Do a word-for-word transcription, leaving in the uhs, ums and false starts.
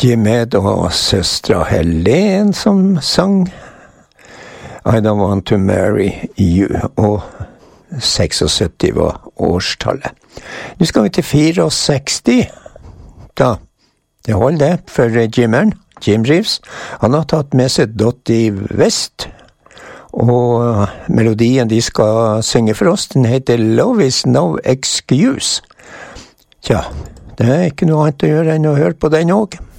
Jimmed og søstra Helen som sang I don't want to marry you, og syttiseks var årstallet. Nå skal vi til sekstifire, da. Det holder det for Jimmeren, Jim Reeves. Han har tatt med seg Dottie West, og melodien de skal synge for oss, den heter Love is no excuse. Tja, det er ikke noe annet å gjøre enn å høre på den også.